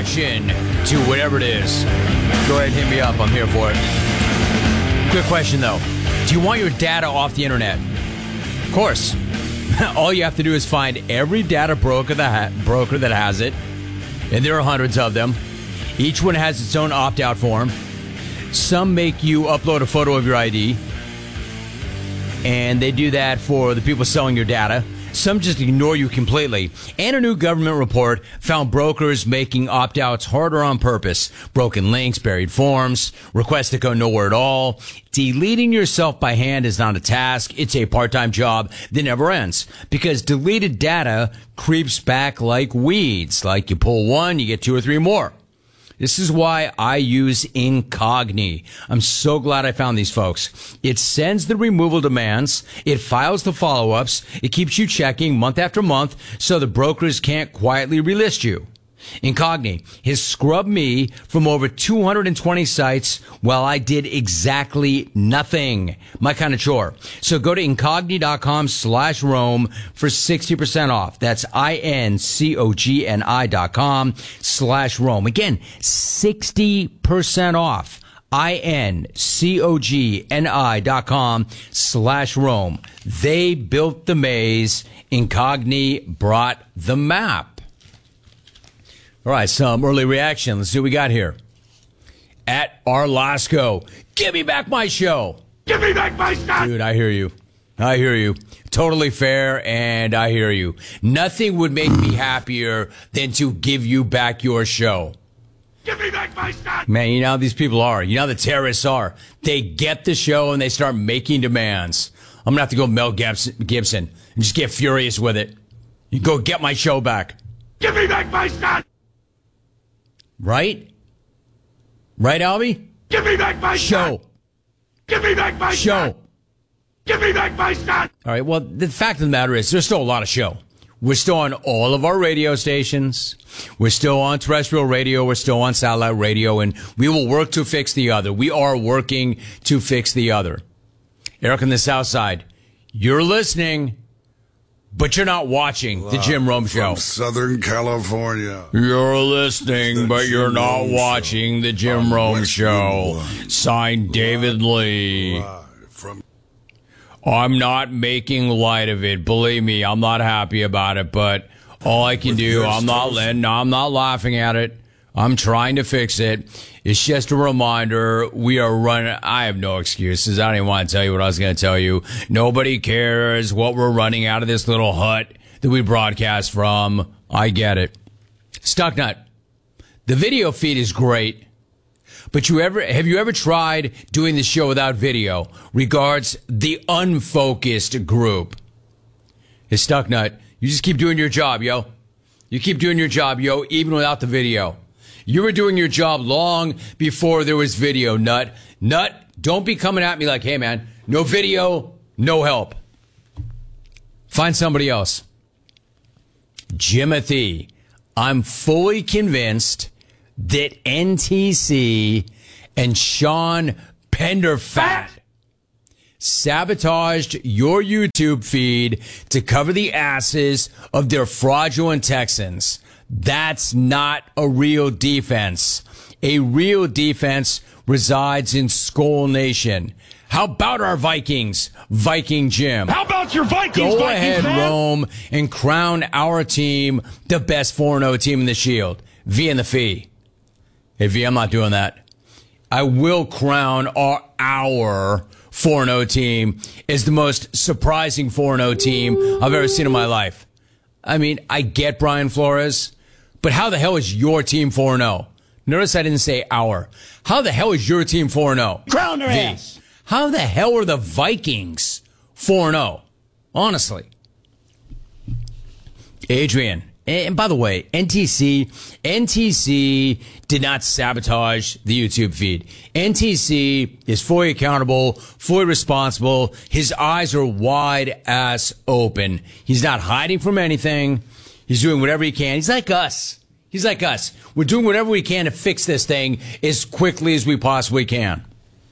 reaction to whatever it is, go ahead and hit me up. I'm here for it. Quick question, though. Do you want your data off the internet? Of course. All you have to do is find every data broker that has it, and there are hundreds of them. Each one has its own opt-out form. Some make you upload a photo of your ID, and they do that for the people selling your data. Some just ignore you completely. And a new government report found brokers making opt-outs harder on purpose. Broken links, buried forms, requests that go nowhere at all. Deleting yourself by hand is not a task. It's a part-time job that never ends. Because deleted data creeps back like weeds. Like you pull one, you get two or three more. This is why I use Incogni. I'm so glad I found these folks. It sends the removal demands. It files the follow-ups. It keeps you checking month after month so the brokers can't quietly relist you. Incogni has scrubbed me from over 220 sites while I did exactly nothing. My kind of chore. So go to Incogni.com/Rome for 60% off. That's INCOGNI.com/Rome. Again, 60% off. INCOGNI.com/Rome. They built the maze. Incogni brought the map. All right, some early reaction. Let's see what we got here. At Arlasco, give me back my show. Give me back my stuff. Dude, I hear you. I hear you. Totally fair, and I hear you. Nothing would make me happier than to give you back your show. Give me back my stuff. Man, you know how these people are. You know how the terrorists are. They get the show and they start making demands. I'm going to have to go Mel Gibson and just get furious with it. You go get my show back. Give me back my stuff. Right? Right, Albie? Give me back my show. Stuff. Give me back my show. Stuff. Give me back my stuff. All right, well, the fact of the matter is there's still a lot of show. We're still on all of our radio stations. We're still on terrestrial radio. We're still on satellite radio, and we will work to fix the other. We are working to fix the other. Eric on the South Side, you're listening, but you're not watching the Jim Rome Show. From Southern California. You're listening, but you're not watching the Jim Rome Show. Signed, David Lee. I'm not making light of it. Believe me, I'm not happy about it, but all I can do, I'm not laughing at it. I'm trying to fix it. It's just a reminder. We are running. I have no excuses. I don't even want to tell you what I was going to tell you. Nobody cares what we're running out of this little hut that we broadcast from. I get it. Stucknut. The video feed is great. But have you ever tried doing the show without video? Regards, the unfocused group. Hey, Stucknut, you just keep doing your job, yo. You keep doing your job, yo, even without the video. You were doing your job long before there was video, Nut. Nut, don't be coming at me like, hey, man, no video, no help. Find somebody else. Jimothy, I'm fully convinced that NTC and Sean Penderfat sabotaged your YouTube feed to cover the asses of their fraudulent Texans. That's not a real defense. A real defense resides in Skull Nation. How about our Vikings, Viking Jim? How about your Vikings, Go Vikings, ahead, man? Rome, and crown our team the best 4-0 team in the Shield. V and the Fee. Hey, V, I'm not doing that. I will crown our 4-0 team as the most surprising 4-0 team I've ever seen in my life. I mean, I get Brian Flores, but how the hell is your team 4-0? Notice I didn't say our. How the hell is your team 4-0? Crown their ass. How the hell are the Vikings 4-0? Honestly. Adrian. And by the way, NTC did not sabotage the YouTube feed. NTC is fully accountable, fully responsible. His eyes are wide ass open. He's not hiding from anything. He's doing whatever he can. He's like us. We're doing whatever we can to fix this thing as quickly as we possibly can.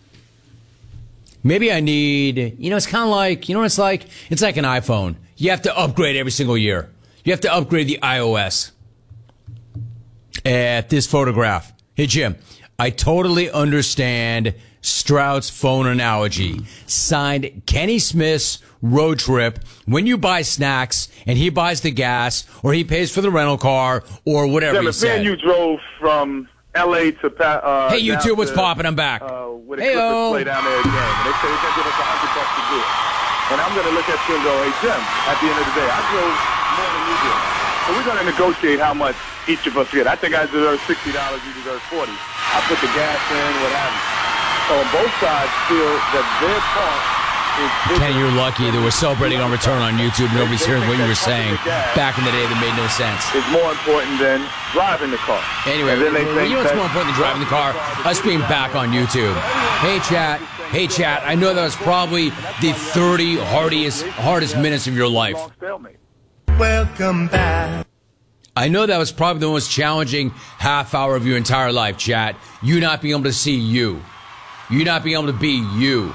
Maybe I need, it's kind of like, what it's like? It's like an iPhone. You have to upgrade every single year. You have to upgrade the iOS. at this photograph. Hey, Jim, I totally understand Stroud's phone analogy. Signed Kenny Smith's road trip. When you buy snacks and he buys the gas or he pays for the rental car or whatever he said. you drove from L.A. to hey, YouTube, what's popping? I'm back. With a Clippers play down there again. And they say they're going to give us $100 to do it. And I'm going to look at you and go, hey, Jim, at the end of the day, I drove more than you did. So we're going to negotiate how much each of us get. I think I deserve $60, you deserve $40. I put the gas in, what have you. So both sides feel that their part is... Kenny, you're lucky that we're celebrating on return on YouTube. Nobody's hearing what you were saying back in the day that made no sense. It's more important than driving the car. Anyway, you know what's more important than driving the car? Us being back on YouTube. Hey, chat. I know that was probably the 30 hardest minutes of your life. Welcome back. I know that was probably the most challenging half hour of your entire life, chat. You not being able to see you. You not being able to be you.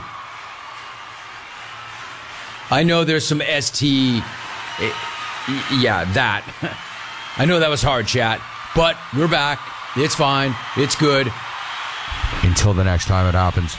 I know there's some ST... Yeah, that. I know that was hard, chat. But we're back. It's fine. It's good. Until the next time it happens.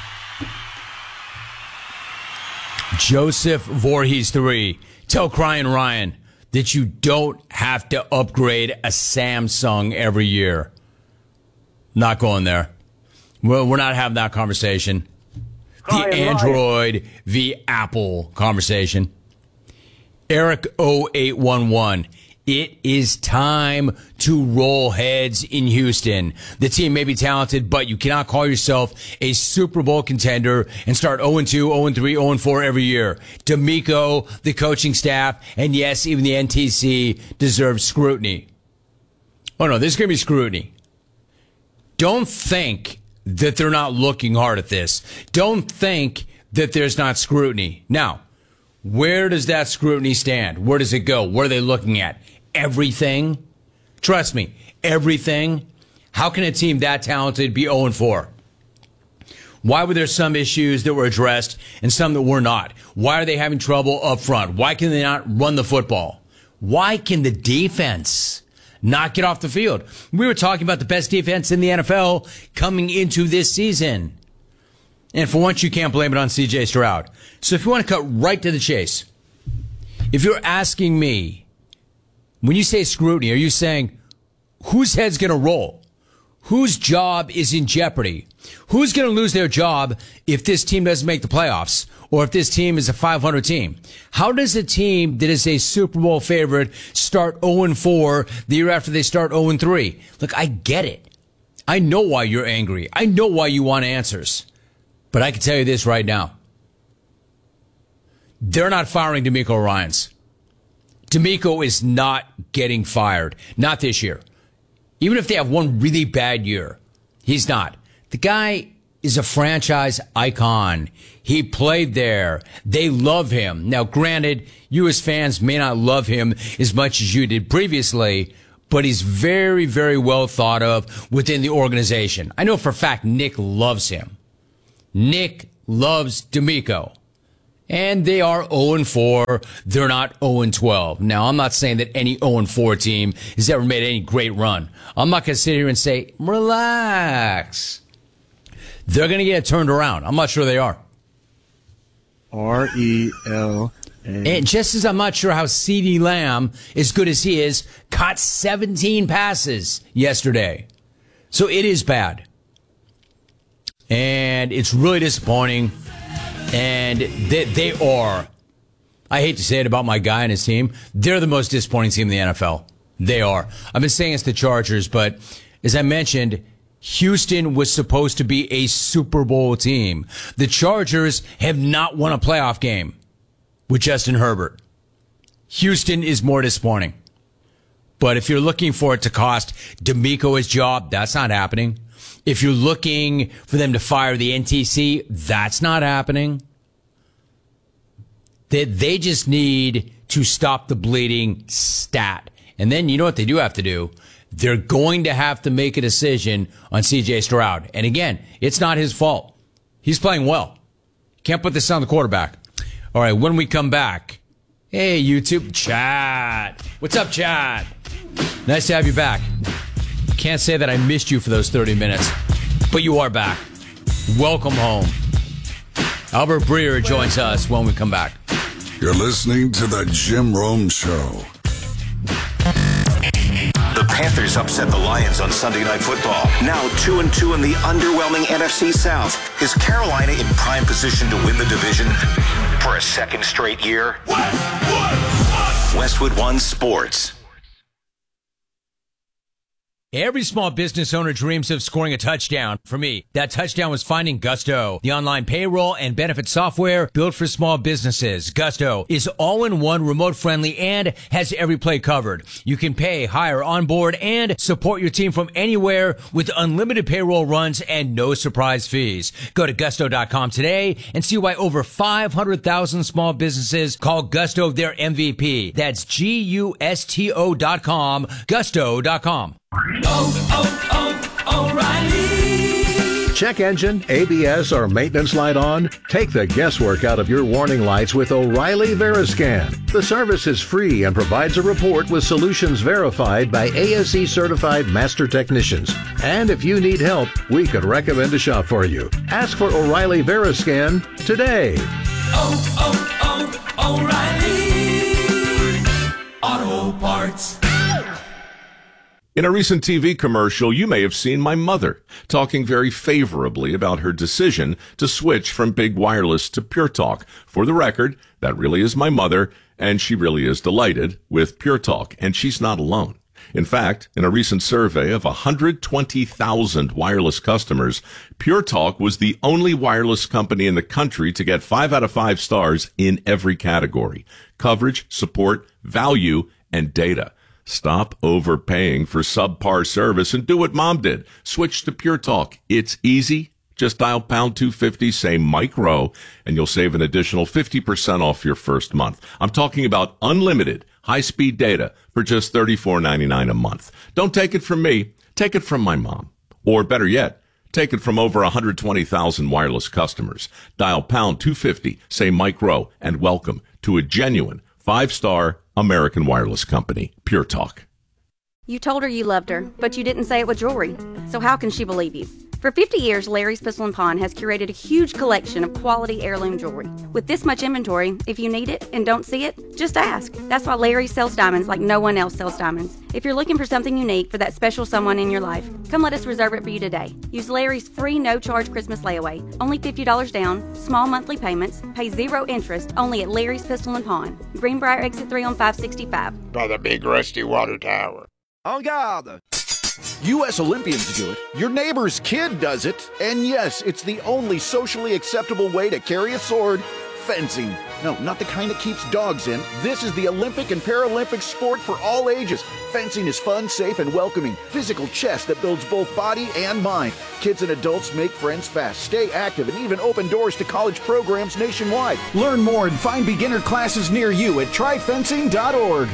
Joseph Voorhees 3. Tell Crying Ryan that you don't have to upgrade a Samsung every year. Not going there. Well, we're not having that conversation. The Android v. Apple conversation. Eric 0811. It is time to roll heads in Houston. The team may be talented, but you cannot call yourself a Super Bowl contender and start 0-2, 0-3, 0-4 every year. D'Amico, the coaching staff, and yes, even the NTC deserves scrutiny. Oh no, there's going to be scrutiny. Don't think that they're not looking hard at this. Don't think that there's not scrutiny. Now, where does that scrutiny stand? Where does it go? What are they looking at? Everything? Trust me, everything. How can a team that talented be 0-4? Why were there some issues that were addressed and some that were not? Why are they having trouble up front? Why can they not run the football? Why can the defense not get off the field? We were talking about the best defense in the NFL coming into this season. And for once, you can't blame it on C.J. Stroud. So if you want to cut right to the chase, if you're asking me, when you say scrutiny, are you saying whose head's going to roll? Whose job is in jeopardy? Who's going to lose their job if this team doesn't make the playoffs or if this team is a 500 team? How does a team that is a Super Bowl favorite start 0-4 the year after they start 0-3? Look, I get it. I know why you're angry. I know why you want answers. But I can tell you this right now. They're not firing D'Amico Ryans. D'Amico is not getting fired. Not this year. Even if they have one really bad year, he's not. The guy is a franchise icon. He played there. They love him. Now, granted, you as fans may not love him as much as you did previously, but he's very, very well thought of within the organization. I know for a fact Nick loves him. Nick loves D'Amico. And they are 0-4. They're not 0-12. Now, I'm not saying that any 0-4 team has ever made any great run. I'm not going to sit here and say, relax. They're going to get it turned around. I'm not sure they are. RELA. And just as I'm not sure how CeeDee Lamb, as good as he is, caught 17 passes yesterday. So it is bad. And it's really disappointing. And they are, I hate to say it about my guy and his team, they're the most disappointing team in the NFL. They are. I've been saying it's the Chargers, but as I mentioned, Houston was supposed to be a Super Bowl team. The Chargers have not won a playoff game with Justin Herbert. Houston is more disappointing. But if you're looking for it to cost D'Amico his job, that's not happening. If you're looking for them to fire the NTC, that's not happening. They just need to stop the bleeding stat. And then you know what they do have to do? They're going to have to make a decision on C.J. Stroud. And again, it's not his fault. He's playing well. Can't put this on the quarterback. All right, when we come back, hey, YouTube chat. What's up, chat? Nice to have you back. Can't say that I missed you for those 30 minutes, but you are back. Welcome home. Albert Breer joins us when we come back. You're listening to the Jim Rome Show. The Panthers upset the Lions on Sunday Night Football. Now 2-2 in the underwhelming NFC South. Is Carolina in prime position to win the division for a second straight year? Westwood One Sports. Every small business owner dreams of scoring a touchdown. For me, that touchdown was finding Gusto, the online payroll and benefit software built for small businesses. Gusto is all-in-one, remote-friendly, and has every play covered. You can pay, hire, onboard, and support your team from anywhere with unlimited payroll runs and no surprise fees. Go to Gusto.com today and see why over 500,000 small businesses call Gusto their MVP. That's Gusto.com, Gusto.com. O'Reilly. Check engine, ABS, or maintenance light on? Take the guesswork out of your warning lights with O'Reilly Veriscan. The service is free and provides a report with solutions verified by ASE certified master technicians. And if you need help, we could recommend a shop for you. Ask for O'Reilly Veriscan today. O'Reilly Auto Parts. In a recent TV commercial, you may have seen my mother talking very favorably about her decision to switch from big wireless to Pure Talk. For the record, that really is my mother, and she really is delighted with Pure Talk, and she's not alone. In fact, in a recent survey of 120,000 wireless customers, Pure Talk was the only wireless company in the country to get 5 out of 5 stars in every category: coverage, support, value, and data. Stop overpaying for subpar service and do what Mom did. Switch to Pure Talk. It's easy. Just dial pound 250, say Mike Rowe, and you'll save an additional 50% off your first month. I'm talking about unlimited high-speed data for just $34.99 a month. Don't take it from me. Take it from my mom. Or better yet, take it from over 120,000 wireless customers. Dial pound 250, say Mike Rowe, and welcome to a genuine 5-star American wireless company, Pure Talk. You told her you loved her, but you didn't say it with jewelry. So how can she believe you? For 50 years, Larry's Pistol & Pawn has curated a huge collection of quality heirloom jewelry. With this much inventory, if you need it and don't see it, just ask. That's why Larry sells diamonds like no one else sells diamonds. If you're looking for something unique for that special someone in your life, come let us reserve it for you today. Use Larry's free no-charge Christmas layaway. Only $50 down, small monthly payments, pay 0 interest, only at Larry's Pistol & Pawn. Greenbrier Exit 3 on 565. By the big rusty water tower. En garde! U.S. Olympians do it. Your neighbor's kid does it. And yes, it's the only socially acceptable way to carry a sword: fencing. No, not the kind that keeps dogs in. This is the Olympic and Paralympic sport for all ages. Fencing is fun, safe, and welcoming. Physical chess that builds both body and mind. Kids and adults make friends fast, stay active, and even open doors to college programs nationwide. Learn more and find beginner classes near you at tryfencing.org.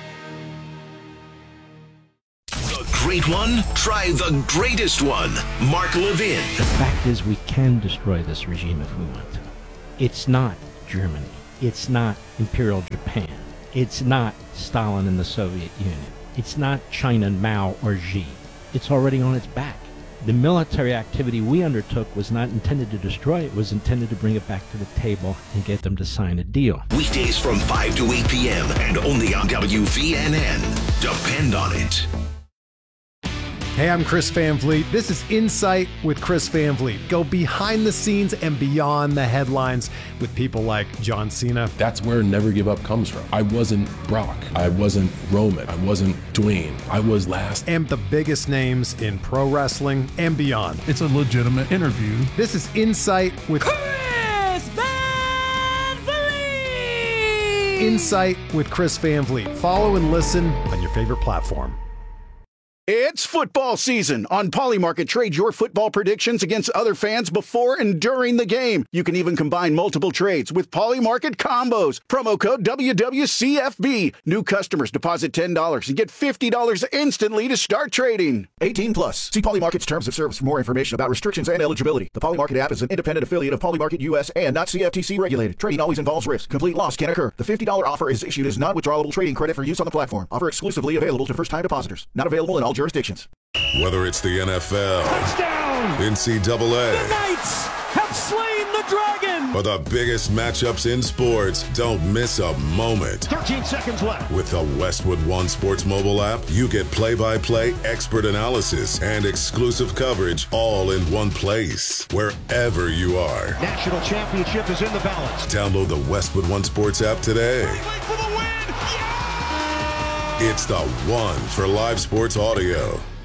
Great one? Try the greatest one. Mark Levin. The fact is, we can destroy this regime if we want to. It's not Germany. It's not Imperial Japan. It's not Stalin and the Soviet Union. It's not China, Mao, or Xi. It's already on its back. The military activity we undertook was not intended to destroy it. It was intended to bring it back to the table and get them to sign a deal. Weekdays from 5 to 8 p.m. and only on WVNN. Depend on it. Hey, I'm Chris Van Vliet. This is Insight with Chris Van Vliet. Go behind the scenes and beyond the headlines with people like John Cena. That's where Never Give Up comes from. I wasn't Brock. I wasn't Roman. I wasn't Dwayne. I was last. And the biggest names in pro wrestling and beyond. It's a legitimate interview. This is Insight with Chris Van Vliet! Insight with Chris Van Vliet. Follow and listen on your favorite platform. It's football season. On Polymarket, trade your football predictions against other fans before and during the game. You can even combine multiple trades with Polymarket combos. Promo code WWCFB. New customers deposit $10 and get $50 instantly to start trading. 18 plus. See Polymarket's terms of service for more information about restrictions and eligibility. The Polymarket app is an independent affiliate of Polymarket US and not CFTC regulated. Trading always involves risk. Complete loss can occur. The $50 offer is issued as non-withdrawable trading credit for use on the platform. Offer exclusively available to first-time depositors. Not available in all jurisdictions. Whether it's the NFL, touchdown, NCAA, the Knights have slain the dragon, or the biggest matchups in sports, don't miss a moment. 13 seconds left. With the Westwood One Sports mobile app, you get play-by-play expert analysis and exclusive coverage all in one place, wherever you are. National championship is in the balance. Download the Westwood One Sports app today. For the win. Yeah! It's the one for live sports audio.